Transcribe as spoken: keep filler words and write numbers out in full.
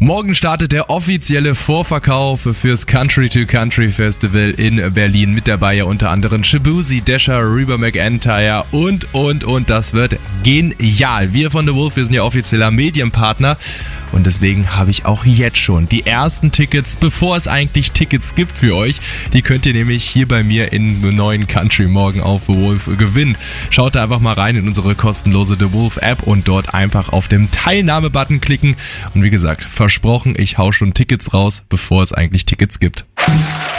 Morgen startet der offizielle Vorverkauf fürs Country to Country Festival in Berlin. Mit dabei ja unter anderem Shaboozey, Dasher, Reba McEntire und, und, und. Das wird genial. Wir von The Wolf, wir sind ja offizieller Medienpartner. Und deswegen habe ich auch jetzt schon die ersten Tickets, bevor es eigentlich Tickets gibt für euch. Die könnt ihr nämlich hier bei mir in neuen Country morgen auf The Wolf gewinnen. Schaut da einfach mal rein in unsere kostenlose The Wolf App und dort einfach auf den Teilnahme-Button klicken. Und wie gesagt, versprochen, ich hau schon Tickets raus, bevor es eigentlich Tickets gibt.